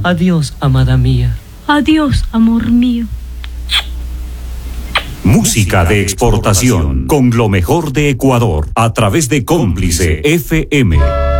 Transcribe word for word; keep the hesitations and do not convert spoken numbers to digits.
Adiós, amada mía. Adiós, amor mío. Música de exportación con lo mejor de Ecuador a través de Cómplice F M.